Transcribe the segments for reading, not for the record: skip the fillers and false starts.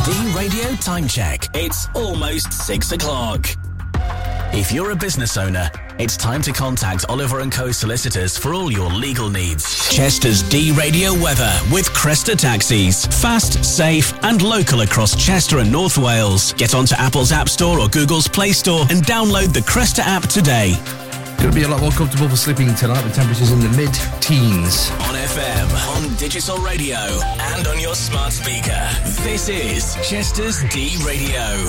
D-Radio Time Check. It's almost 6 o'clock. If you're a business owner, it's time to contact Oliver & Co solicitors for all your legal needs. Chester's D-Radio weather with Cresta Taxis. Fast, safe and local across Chester and North Wales. Get onto Apple's App Store or Google's Play Store and download the Cresta app today. Going to be a lot more comfortable for sleeping tonight with temperatures in the mid-teens. On FM, on digital radio and on your smart speaker. This is Chester's D-Radio.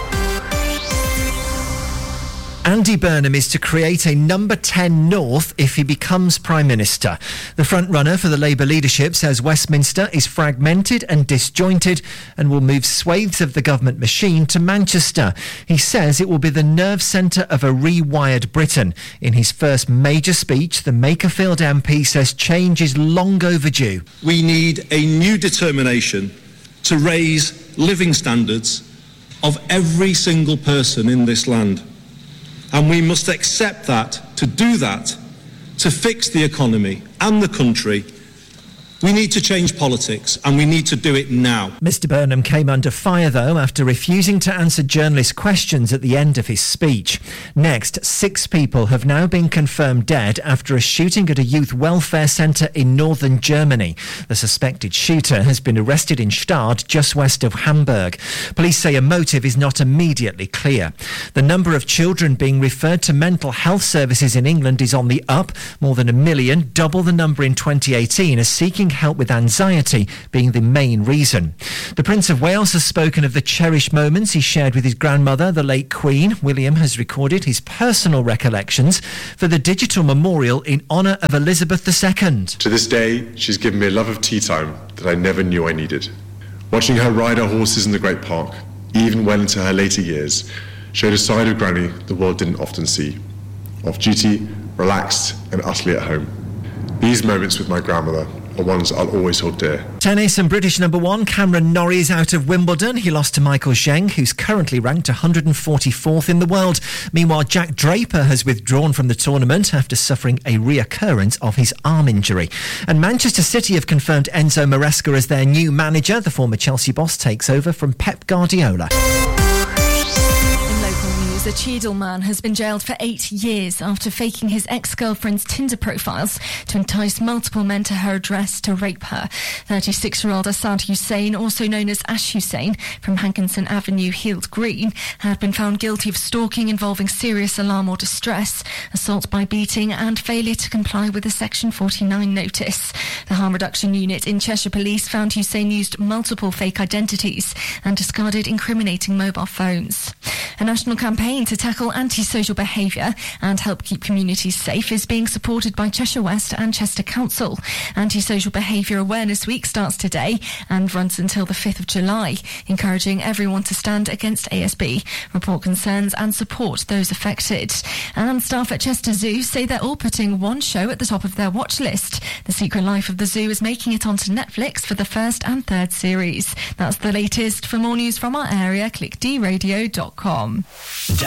Andy Burnham is to create a number 10 North if he becomes Prime Minister. The front-runner for the Labour leadership says Westminster is fragmented and disjointed and will move swathes of the government machine to Manchester. He says it will be the nerve centre of a rewired Britain. In his first major speech, the Makerfield MP says change is long overdue. We need a new determination to raise living standards of every single person in this land. And we must accept that, to do that, to fix the economy and the country, we need to change politics, and we need to do it now. Mr Burnham came under fire, though, after refusing to answer journalists' questions at the end of his speech. Next, 6 people have now been confirmed dead after a shooting at a youth welfare centre in northern Germany. The suspected shooter has been arrested in Stade, just west of Hamburg. Police say a motive is not immediately clear. The number of children being referred to mental health services in England is on the up. More than 1 million, double the number in 2018, are seeking help with anxiety being the main reason. The Prince of Wales has spoken of the cherished moments he shared with his grandmother, the late Queen. William has recorded his personal recollections for the digital memorial in honour of Elizabeth II. To this day, she's given me a love of tea time that I never knew I needed. Watching her ride our horses in the Great Park, even well into her later years, showed a side of Granny the world didn't often see. Off duty, relaxed and utterly at home. These moments with my grandmother are ones I'll always hold dear. Tennis and British number 1 Cameron Norrie is out of Wimbledon. He lost to Michael Zheng, who's currently ranked 144th in the world. Meanwhile, Jack Draper has withdrawn from the tournament after suffering a reoccurrence of his arm injury. And Manchester City have confirmed Enzo Maresca as their new manager. The former Chelsea boss takes over from Pep Guardiola. A Cheadle man has been jailed for 8 years after faking his ex-girlfriend's Tinder profiles to entice multiple men to her address to rape her. 36-year-old Assad Hussein, also known as Ash Hussein, from Hankinson Avenue, Heald Green, had been found guilty of stalking involving serious alarm or distress, assault by beating and failure to comply with a Section 49 notice. The Harm Reduction Unit in Cheshire Police found Hussein used multiple fake identities and discarded incriminating mobile phones. A national campaign to tackle antisocial behaviour and help keep communities safe is being supported by Cheshire West and Chester Council. Antisocial Behaviour Awareness Week starts today and runs until the 5th of July, encouraging everyone to stand against ASB, report concerns and support those affected. And staff at Chester Zoo say they're all putting one show at the top of their watch list. The Secret Life of the Zoo is making it onto Netflix for the 1st and 3rd series. That's the latest. For more news from our area, click dradio.com.